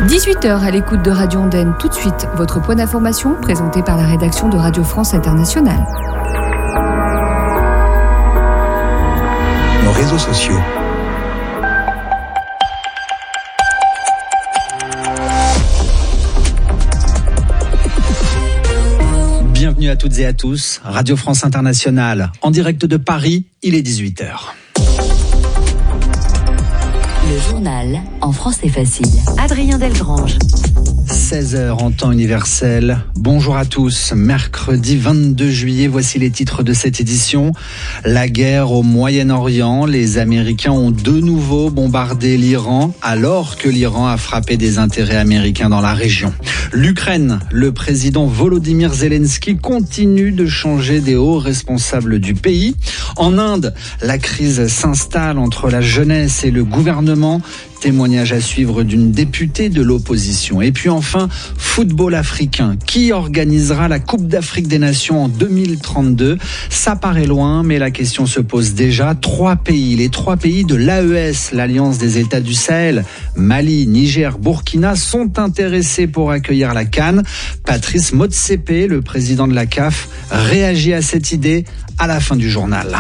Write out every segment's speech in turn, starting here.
18h à l'écoute de Radio Andenne. Tout de suite, votre point d'information présenté par la rédaction de Radio France Internationale. Nos réseaux sociaux. Bienvenue à toutes et à tous. Radio France Internationale, en direct de Paris, il est 18h. Le journal en français facile. Adrien Delgrange. 16h en temps universel. Bonjour à tous. Mercredi 22 juillet, voici les titres de cette édition. La guerre au Moyen-Orient. Les Américains ont de nouveau bombardé l'Iran alors que l'Iran a frappé des intérêts américains dans la région. L'Ukraine, le président Volodymyr Zelensky continue de changer des hauts responsables du pays. En Inde, la crise s'installe entre la jeunesse et le gouvernement. Témoignage à suivre d'une députée de l'opposition. Et puis enfin, football africain. Qui organisera la Coupe d'Afrique des Nations en 2032 ? Ça paraît loin, mais la question se pose déjà. Les trois pays de l'AES, l'Alliance des États du Sahel, Mali, Niger, Burkina, sont intéressés pour accueillir la CAN. Patrice Motsepe, le président de la CAF, réagit à cette idée à la fin du journal.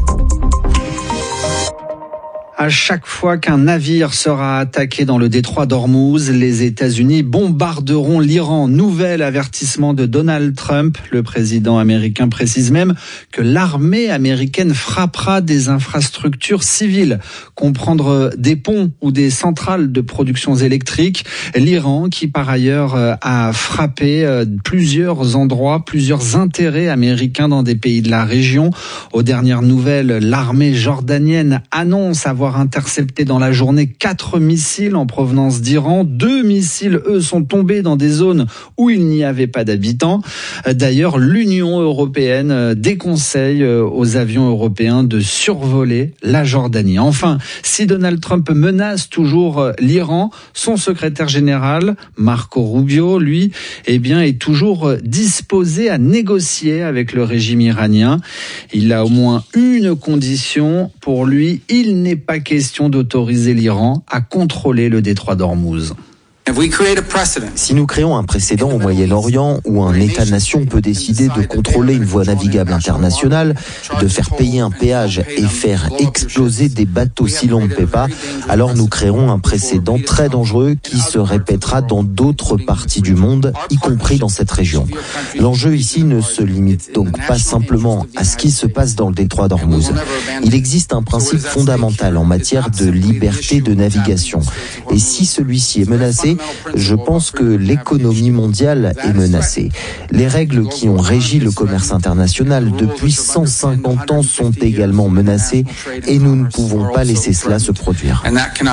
À chaque fois qu'un navire sera attaqué dans le détroit d'Ormuz, les États-Unis bombarderont l'Iran. Nouvel avertissement de Donald Trump. Le président américain précise même que l'armée américaine frappera des infrastructures civiles, comprendre des ponts ou des centrales de production électriques. L'Iran qui par ailleurs a frappé plusieurs endroits, plusieurs intérêts américains dans des pays de la région. Aux dernières nouvelles, l'armée jordanienne annonce avoir intercepté dans la journée 4 missiles en provenance d'Iran. 2 missiles, eux, sont tombés dans des zones où il n'y avait pas d'habitants. D'ailleurs, l'Union européenne déconseille aux avions européens de survoler la Jordanie. Enfin, si Donald Trump menace toujours l'Iran, son secrétaire général, Marco Rubio, lui, est toujours disposé à négocier avec le régime iranien. Il a au moins une condition pour lui, il n'est pas question d'autoriser l'Iran à contrôler le détroit d'Ormuz. Si nous créons un précédent au Moyen-Orient où un État-nation peut décider de contrôler une voie navigable internationale, de faire payer un péage et faire exploser des bateaux si l'on ne paie pas, alors nous créerons un précédent très dangereux qui se répétera dans d'autres parties du monde, y compris dans cette région. L'enjeu ici ne se limite donc pas simplement à ce qui se passe dans le détroit d'Ormuz. Il existe un principe fondamental en matière de liberté de navigation. Et si celui-ci est menacé, je pense que l'économie mondiale est menacée. Les règles qui ont régi le commerce international depuis 150 ans sont également menacées et nous ne pouvons pas laisser cela se produire.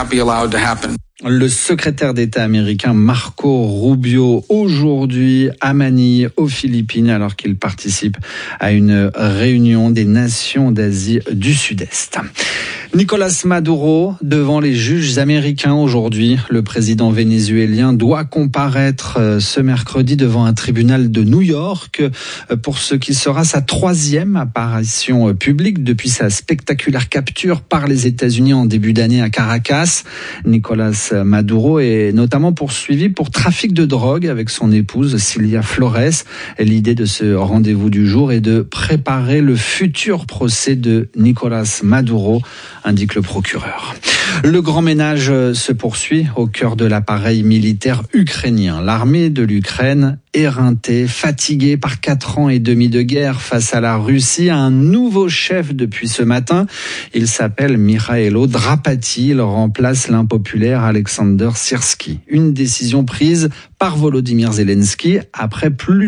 Le secrétaire d'État américain Marco Rubio, aujourd'hui à Manille, aux Philippines, alors qu'il participe à une réunion des nations d'Asie du Sud-Est. Nicolás Maduro devant les juges américains aujourd'hui. Le président vénézuélien doit comparaître ce mercredi devant un tribunal de New York pour ce qui sera sa 3e apparition publique depuis sa spectaculaire capture par les États-Unis en début d'année à Caracas. Nicolás Maduro est notamment poursuivi pour trafic de drogue avec son épouse Cilia Flores. L'idée de ce rendez-vous du jour est de préparer le futur procès de Nicolás Maduro, indique le procureur. Le grand ménage se poursuit au cœur de l'appareil militaire ukrainien. L'armée de l'Ukraine, éreintée, fatiguée par 4 ans et demi de guerre face à la Russie, a un nouveau chef depuis ce matin. Il s'appelle Mikhailo Drapati. Il remplace l'impopulaire Alexander Syrski. Une décision prise par Volodymyr Zelensky après plus